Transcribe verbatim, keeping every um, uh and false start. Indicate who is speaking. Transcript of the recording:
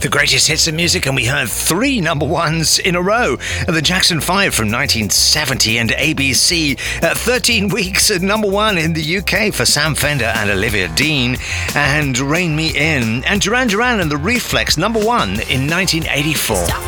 Speaker 1: The greatest hits of music, and we heard three number ones in a row. The Jackson five from nineteen seventy and A B C. Uh, thirteen weeks at number one in the U K for Sam Fender and Olivia Dean. And Rein Me In. And Duran Duran and The Reflex, number one in nineteen eighty-four.